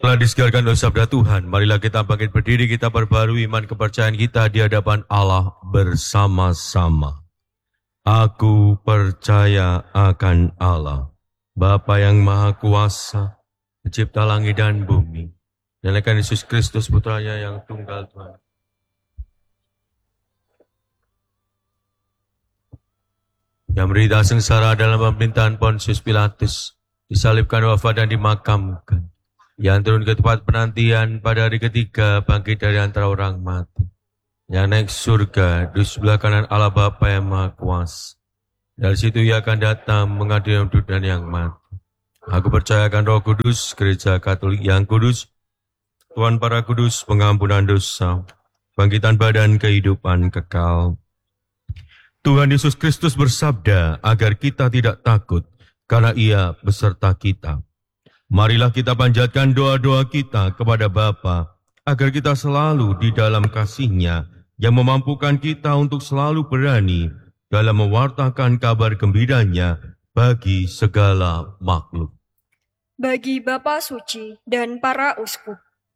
Telah disiarkan oleh sabda Tuhan, marilah kita bangkit berdiri, kita perbarui iman kepercayaan kita di hadapan Allah bersama-sama. Aku percaya akan Allah, Bapa yang Maha Kuasa, Pencipta langit dan bumi, dan akan Yesus Kristus Putranya yang tunggal Tuhan. Yang menderita sengsara dalam pemerintahan Pontius Pilatus, disalibkan, wafat dan dimakamkan. Yang turun ke tempat penantian pada hari ketiga, bangkit dari antara orang mati. Yang naik surga di sebelah kanan Allah Bapa yang Maha Kuasa. Dari situ ia akan datang mengadili yang hidup dan yang mati. Aku percaya akan Roh Kudus, Gereja Katolik yang kudus, Tuhan para kudus, pengampunan dosa, bangkitan badan, kehidupan kekal. Tuhan Yesus Kristus bersabda agar kita tidak takut karena Ia beserta kita. Marilah kita panjatkan doa-doa kita kepada Bapa agar kita selalu di dalam kasih-Nya yang memampukan kita untuk selalu berani dalam mewartakan kabar gembiranya bagi segala makhluk. Bagi Bapa Suci dan para uskup,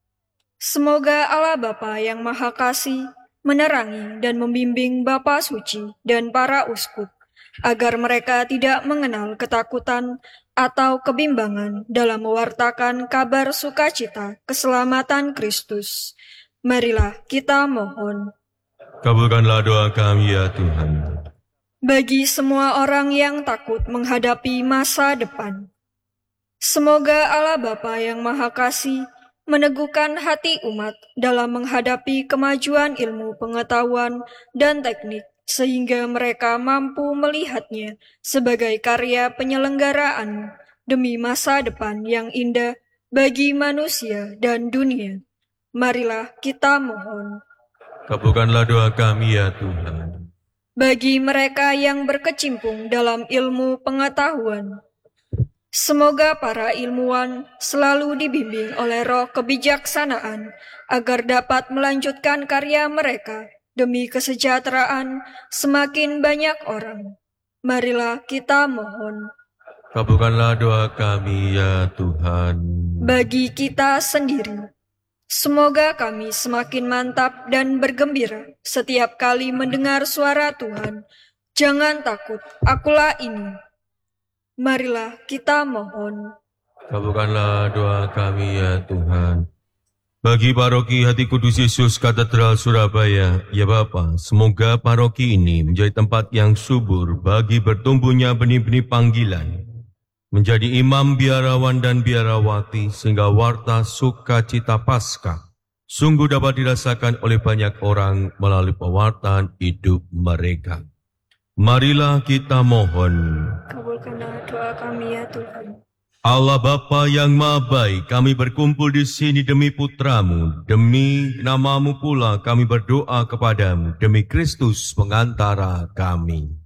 semoga Allah Bapa yang Maha Kasih menerangi dan membimbing Bapa Suci dan para uskup, agar mereka tidak mengenal ketakutan atau kebimbangan dalam mewartakan kabar sukacita keselamatan Kristus. Marilah kita mohon. Kabulkanlah doa kami ya Tuhan. Bagi semua orang yang takut menghadapi masa depan, semoga Allah Bapa yang Maha Kasih meneguhkan hati umat dalam menghadapi kemajuan ilmu pengetahuan dan teknik, sehingga mereka mampu melihatnya sebagai karya penyelenggaraan demi masa depan yang indah bagi manusia dan dunia. Marilah kita mohon. Kabulkanlah doa kami ya Tuhan. Bagi mereka yang berkecimpung dalam ilmu pengetahuan, semoga para ilmuwan selalu dibimbing oleh roh kebijaksanaan agar dapat melanjutkan karya mereka demi kesejahteraan semakin banyak orang. Marilah kita mohon. Kabulkanlah doa kami ya Tuhan. Bagi kita sendiri, semoga kami semakin mantap dan bergembira setiap kali mendengar suara Tuhan. Jangan takut, akulah ini. Marilah kita mohon. Kabulkanlah doa kami ya Tuhan. Bagi paroki Hati Kudus Yesus Katedral Surabaya, ya Bapa, semoga paroki ini menjadi tempat yang subur bagi bertumbuhnya benih-benih panggilan, menjadi imam biarawan dan biarawati, sehingga warta sukacita Paskah sungguh dapat dirasakan oleh banyak orang melalui pewartaan hidup mereka. Marilah kita mohon. Kabulkanlah doa kami ya Tuhan. Allah Bapa yang Maha Baik, kami berkumpul di sini demi putramu, demi namamu pula kami berdoa kepadamu, demi Kristus pengantara kami.